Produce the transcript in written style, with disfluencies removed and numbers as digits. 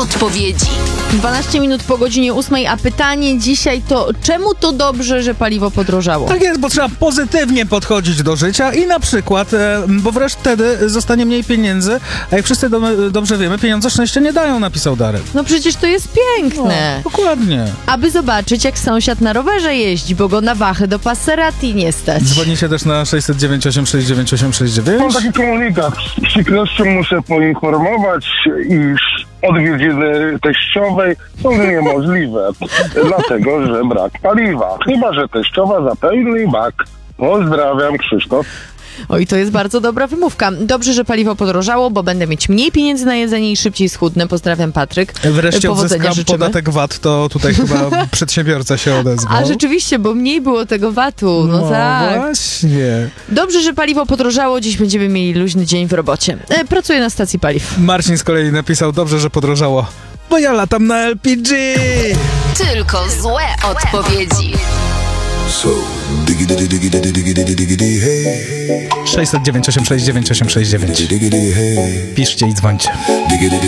odpowiedzi. 12 minut po godzinie 8, a pytanie dzisiaj to, czemu to dobrze, że paliwo podrożało? Tak jest, bo trzeba pozytywnie podchodzić do życia i na przykład, bo wreszcie wtedy zostanie mniej pieniędzy, a jak wszyscy dobrze wiemy, pieniądze szczęście nie dają, napisał Darek. No przecież to jest piękne. No, dokładnie. Aby zobaczyć, jak sąsiad na rowerze jeździ, bo go na wachę do Passerati nie stać. Dzwonicie też na 609 869 Mam 869. taki komunikat. Z przykrością muszę poinformować, iż odwiedziny teściowej są niemożliwe, dlatego że brak paliwa. Chyba że teściowa zapełni bak. Pozdrawiam, Krzysztof. Oj, to jest bardzo dobra wymówka. Dobrze, że paliwo podrożało, bo będę mieć mniej pieniędzy na jedzenie i szybciej schudnę. Pozdrawiam, Patryk. Wreszcie Powodzenia odzyskam życzymy. podatek VAT, to tutaj chyba przedsiębiorca się odezwał. A rzeczywiście, bo mniej było tego VAT-u. No tak. Właśnie. Dobrze, że paliwo podrożało. Dziś będziemy mieli luźny dzień w robocie. Pracuję na stacji paliw. Marcin z kolei napisał, dobrze, że podrożało, bo ja latam na LPG. Tylko złe odpowiedzi. So, diggity diggity diggity diggity hey. 609 869 869. Diggity hey. Piszcie i dzwońcie. Diggity